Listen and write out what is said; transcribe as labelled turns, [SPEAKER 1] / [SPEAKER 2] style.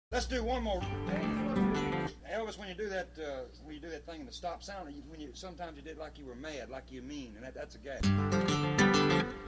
[SPEAKER 1] Let's do one more. Elvis, when you do that thing in the stop sound, sometimes you did like you were mad, like you mean, and that's a gag.